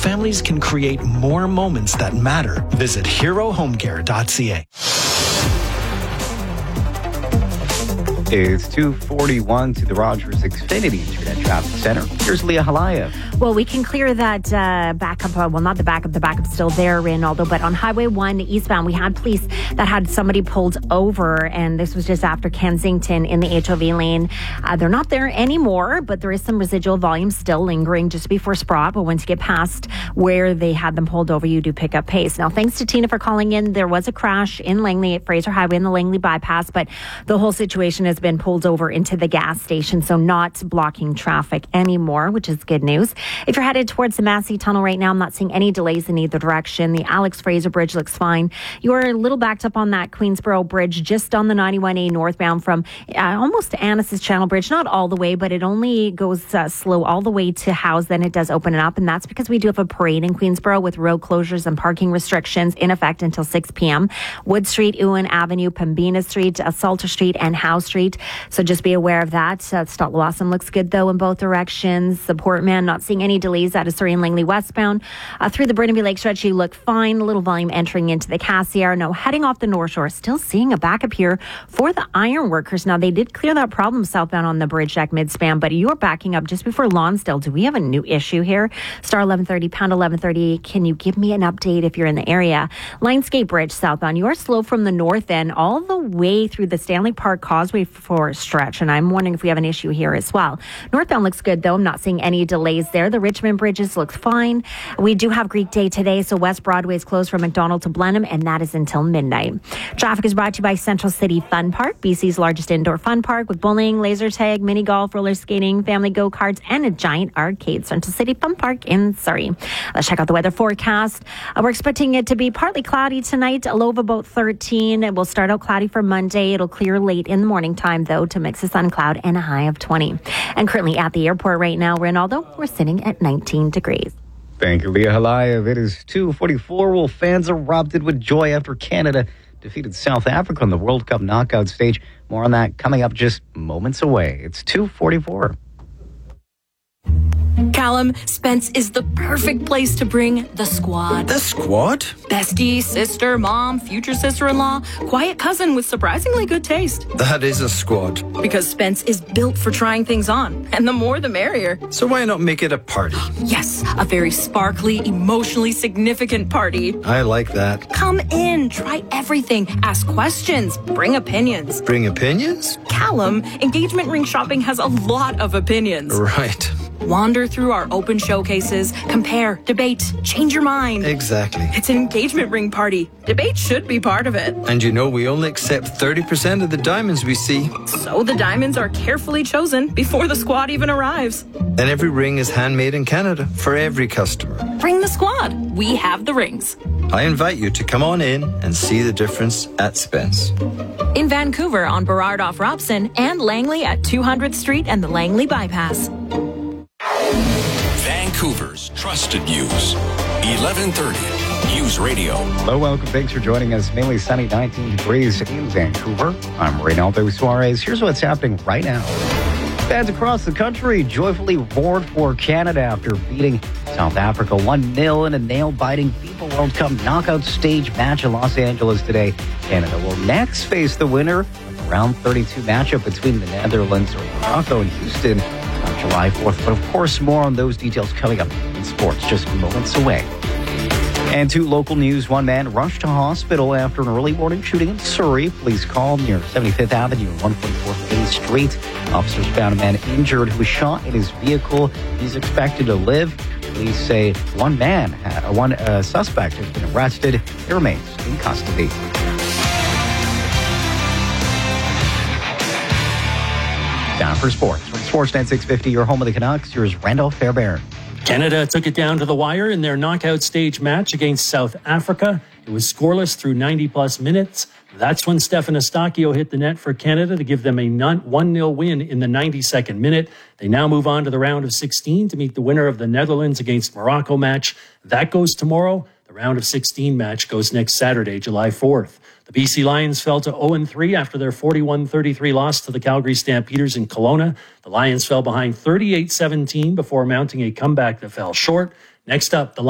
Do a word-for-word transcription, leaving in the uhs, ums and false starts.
families can create more moments that matter. Visit hero home care dot c a. It's two forty-one to the Rogers Xfinity Internet Traffic Center. Here's Leah Halaya. Well, we can clear that uh, backup. Uh, well, not the backup. The backup's still there, Rinaldo. But on Highway one eastbound, we had police that had somebody pulled over. And this was just after Kensington in the H O V lane. Uh, they're not there anymore, but there is some residual volume still lingering just before Sprott. But once you get past where they had them pulled over, you do pick up pace. Now, thanks to Tina for calling in. There was a crash in Langley at Fraser Highway in the Langley bypass. But the whole situation has been pulled over into the gas station, so not blocking traffic anymore, which is good news. If you're headed towards the Massey Tunnel right now, I'm not seeing any delays in either direction. The Alex Fraser Bridge looks fine. You're a little backed up on that Queensboro Bridge, just on the ninety-one A northbound from uh, almost to Annis's Channel Bridge, not all the way, but it only goes uh, slow all the way to Howes, then it does open it up, and that's because we do have a parade in Queensboro with road closures and parking restrictions in effect until six p.m. Wood Street, Ewan Avenue, Pembina Street, uh, Salter Street, and Howe Street. So just be aware of that. Uh, Stottlawasam looks good, though, in both directions. The Portman, not seeing any delays out of Surrey and Langley westbound. Uh, through the Burnaby Lake stretch, you look fine. A little volume entering into the Cassiar. No, heading off the North Shore, still seeing a backup here for the ironworkers. Now, they did clear that problem southbound on the bridge deck mid-span, but you're backing up just before Lonsdale. Do we have a new issue here? Star eleven thirty, pound eleven thirty. Can you give me an update if you're in the area? Lionsgate Bridge southbound. You are slow from the north end all the way through the Stanley Park Causeway for a stretch, and I'm wondering if we have an issue here as well. Northbound looks good, though. I'm not seeing any delays there. The Richmond bridges look fine. We do have Greek Day today, so West Broadway is closed from McDonald to Blenheim, and that is until midnight. Traffic is brought to you by Central City Fun Park, B C's largest indoor fun park with bowling, laser tag, mini golf, roller skating, family go-karts, and a giant arcade. Central City Fun Park in Surrey. Let's check out the weather forecast. Uh, we're expecting it to be partly cloudy tonight, a low of about thirteen. It will start out cloudy for Monday. It'll clear late in the morning time, though, to mix the sun cloud and a high of twenty. And currently at the airport right now, Rinaldo, we're sitting at nineteen degrees. Thank you, Leah Halaya. It is two forty-four. Well, fans erupted with joy after Canada defeated South Africa on the World Cup knockout stage. More on that coming up just moments away. It's two forty-four. Callum, Spence is the perfect place to bring the squad. The squad? Bestie, sister, mom, future sister-in-law, quiet cousin with surprisingly good taste. That is a squad. Because Spence is built for trying things on, and the more the merrier. So why not make it a party? Yes, a very sparkly, emotionally significant party. I like that. Come in, try everything, ask questions, bring opinions. Bring opinions? Callum, engagement ring shopping has a lot of opinions. Right. Wander through our open showcases, compare, debate, change your mind. Exactly. It's an engagement ring party. Debate should be part of it. And you know we only accept thirty percent of the diamonds we see. So the diamonds are carefully chosen before the squad even arrives. And every ring is handmade in Canada for every customer. Bring the squad. We have the rings. I invite you to come on in and see the difference at Spence. In Vancouver on Burrard off Robson and Langley at two hundredth Street and the Langley Bypass. Vancouver's Trusted News, eleven thirty News Radio. Hello, welcome. Thanks for joining us. Mainly sunny, nineteen degrees in Vancouver. I'm Reynaldo Suarez. Here's what's happening right now. Fans across the country joyfully roared for Canada after beating South Africa one nil in a nail-biting FIFA World Cup knockout stage match in Los Angeles today. Canada will next face the winner of the round thirty-two matchup between the Netherlands or Morocco and Houston on July fourth. But of course, more on those details coming up in sports just moments away. And to local news, one man rushed to hospital after an early morning shooting in Surrey. Police called near seventy-fifth Avenue and one forty-fourth A Street. Officers found a man injured who was shot in his vehicle. He's expected to live. Police say one man, uh, one uh, suspect has been arrested. He remains in custody. Time for sports. From Sportsnet six fifty, your home of the Canucks, here's Randolph Fairbairn. Canada took it down to the wire in their knockout stage match against South Africa. It was scoreless through ninety-plus minutes. That's when Stefan Eustáquio hit the net for Canada to give them a one nil win in the ninety-second minute. They now move on to the round of sixteen to meet the winner of the Netherlands against Morocco match. That goes tomorrow. The round of sixteen match goes next Saturday, July fourth. The B C Lions fell to oh and three after their forty-one thirty-three loss to the Calgary Stampeders in Kelowna. The Lions fell behind thirty-eight seventeen before mounting a comeback that fell short. Next up, the